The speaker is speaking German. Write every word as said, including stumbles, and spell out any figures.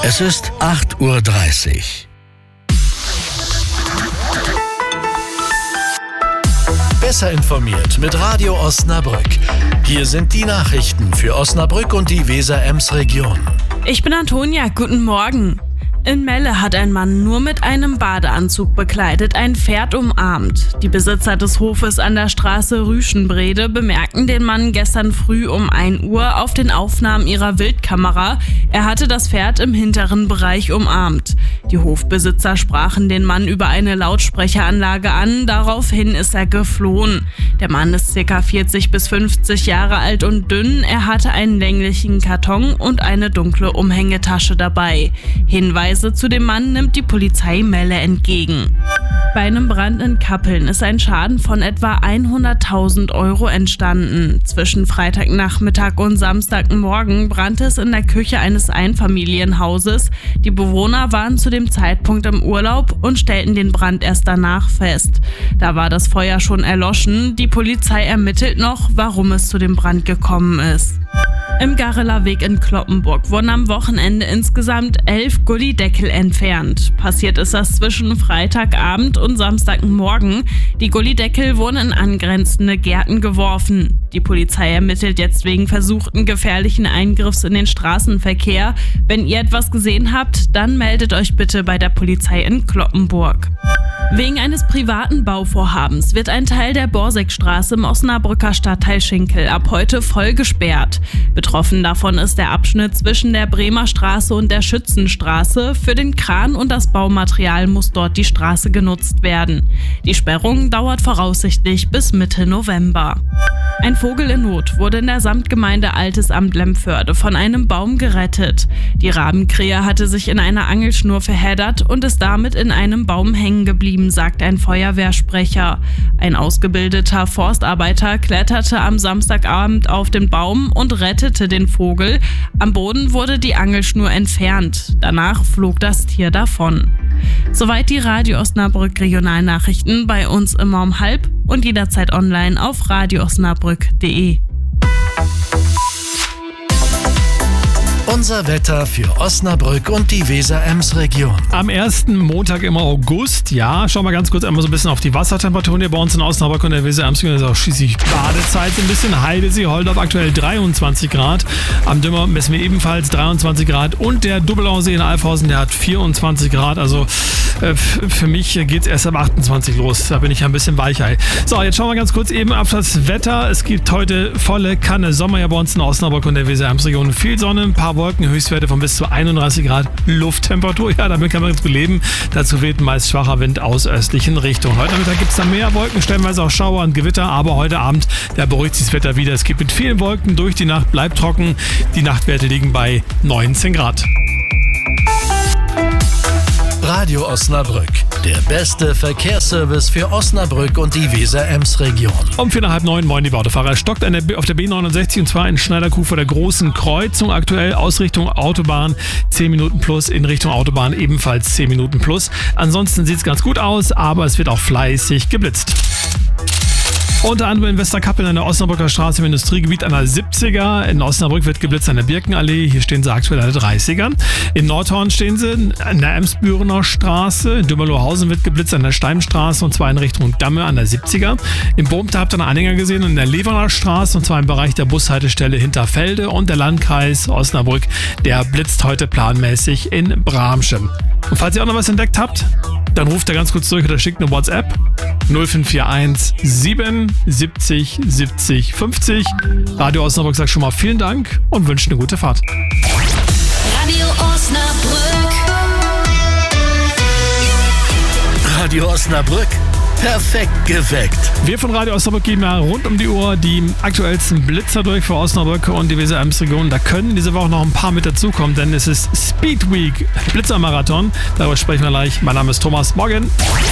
Es ist acht Uhr dreißig. Besser informiert mit Radio Osnabrück. Hier sind die Nachrichten für Osnabrück und die Weser-Ems-Region. Ich bin Antonia, guten Morgen. In Melle hat ein Mann nur mit einem Badeanzug bekleidet ein Pferd umarmt. Die Besitzer des Hofes an der Straße Rüschenbrede bemerkten den Mann gestern früh um ein Uhr auf den Aufnahmen ihrer Wildkamera. Er hatte das Pferd im hinteren Bereich umarmt. Die Hofbesitzer sprachen den Mann über eine Lautsprecheranlage an, daraufhin ist er geflohen. Der Mann ist ca. vierzig bis fünfzig Jahre alt und dünn, er hatte einen länglichen Karton und eine dunkle Umhängetasche dabei. Hinweise zu dem Mann nimmt die Polizei Melle entgegen. Bei einem Brand in Kappeln ist ein Schaden von etwa hunderttausend Euro entstanden. Zwischen Freitagnachmittag und Samstagmorgen brannte es in der Küche eines Einfamilienhauses. Die Bewohner waren zu dem Zeitpunkt im Urlaub und stellten den Brand erst danach fest. Da war das Feuer schon erloschen. Die Polizei ermittelt noch, warum es zu dem Brand gekommen ist. Im Garreler Weg in Cloppenburg wurden am Wochenende insgesamt elf Gullideckel entfernt. Passiert ist das zwischen Freitagabend und Samstagmorgen. Die Gullideckel wurden in angrenzende Gärten geworfen. Die Polizei ermittelt jetzt wegen versuchten gefährlichen Eingriffs in den Straßenverkehr. Wenn ihr etwas gesehen habt, dann meldet euch bitte bei der Polizei in Cloppenburg. Wegen eines privaten Bauvorhabens wird ein Teil der Borsigstraße im Osnabrücker Stadtteil Schinkel ab heute voll gesperrt. Betroffen davon ist der Abschnitt zwischen der Bremer Straße und der Schützenstraße. Für den Kran und das Baumaterial muss dort die Straße genutzt werden. Die Sperrung dauert voraussichtlich bis Mitte November. Ein Vogel in Not wurde in der Samtgemeinde Altes Amt Lemförde von einem Baum gerettet. Die Rabenkrähe hatte sich in einer Angelschnur verheddert und ist damit in einem Baum hängen geblieben, sagt ein Feuerwehrsprecher. Ein ausgebildeter Forstarbeiter kletterte am Samstagabend auf den Baum und rettete den Vogel. Am Boden wurde die Angelschnur entfernt. Danach flog das Tier davon. Soweit die Radio Osnabrück Regionalnachrichten, bei uns immer um halb und jederzeit online auf radio osnabrück punkt de. Unser Wetter für Osnabrück und die Weser-Ems-Region. Am ersten Montag im August, ja, schauen wir ganz kurz einmal so ein bisschen auf die Wassertemperaturen hier bei uns in Osnabrück und der Weser-Ems-Region. Das ist auch schließlich Badezeit, ein bisschen Heidesee, Holdorf aktuell dreiundzwanzig Grad. Am Dümmer messen wir ebenfalls dreiundzwanzig Grad und der Dubbelausee in Alfhausen, der hat vierundzwanzig Grad. Also äh, für mich geht es erst ab achtundzwanzig los, da bin ich ein bisschen weicher. So, jetzt schauen wir ganz kurz eben auf das Wetter. Es gibt heute volle Kanne Sommer ja bei uns in Osnabrück und der Weser-Ems-Region. Viel Sonne, ein paar Wolken, Höchstwerte von bis zu einunddreißig Grad Lufttemperatur. Ja, damit kann man ganz gut leben. Dazu weht meist schwacher Wind aus östlichen Richtungen. Heute Mittag gibt es dann mehr Wolken, stellenweise auch Schauer und Gewitter, aber heute Abend, da beruhigt sich das Wetter wieder. Es gibt mit vielen Wolken durch die Nacht, bleibt trocken. Die Nachtwerte liegen bei neunzehn Grad. Radio Osnabrück, der beste Verkehrsservice für Osnabrück und die Weser-Ems-Region. Um vier nach halb neun, moin, liebe Autofahrer. Es stockt an der, auf der B neunundsechzig und zwar in Schneiderkuh vor der großen Kreuzung. Aktuell Ausrichtung Autobahn zehn Minuten plus, in Richtung Autobahn ebenfalls zehn Minuten plus. Ansonsten sieht es ganz gut aus, aber es wird auch fleißig geblitzt. Unter anderem in Westerkappeln an der Osnabrücker Straße im Industriegebiet an der siebziger. In Osnabrück wird geblitzt an der Birkenallee. Hier stehen sie aktuell an der dreißiger. In Nordhorn stehen sie an der Emsbürener Straße. In Dümmerlohausen wird geblitzt an der Steinstraße und zwar in Richtung Damme an der siebziger. In Bohmte habt ihr einen Anhänger gesehen an der Leverner Straße und zwar im Bereich der Bushaltestelle Hinterfelde. Und der Landkreis Osnabrück, der blitzt heute planmäßig in Bramsche. Und falls ihr auch noch was entdeckt habt, dann ruft ihr ganz kurz durch oder schickt eine WhatsApp null fünf vier eins sieben siebzig siebzig fünfzig. Radio Osnabrück sagt schon mal vielen Dank und wünscht eine gute Fahrt. Radio Osnabrück. Radio Osnabrück, perfekt geweckt. Wir von Radio Osnabrück geben ja rund um die Uhr die aktuellsten Blitzer durch für Osnabrück und die Weser-Ems-Region. Da können diese Woche noch ein paar mit dazukommen, denn es ist Speed Week, Blitzermarathon. Darüber sprechen wir gleich. Mein Name ist Thomas. Morgen.